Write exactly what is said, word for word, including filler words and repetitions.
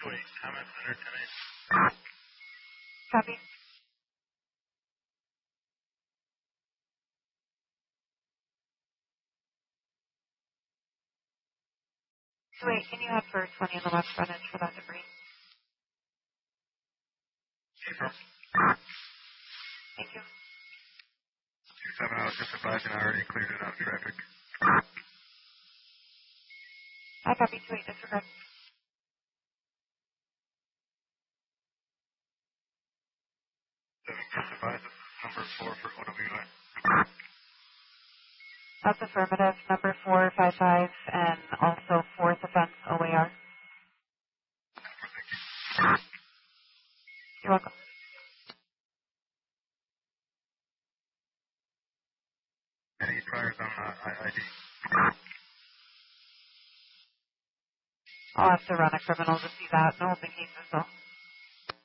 Wait, comment center ten eight. Copy. Wait, can you have for twenty on the left front edge for that debris? April. Thank you. two seven, I was just advising I already cleared it out of traffic. I copy two eight, disregard. seven, just advise us number four for O W I. That's affirmative. Number four five five and also fourth offense O A R. You're welcome. Any priors on uh, I D? I'll have to run a criminal to see that. No open cases though.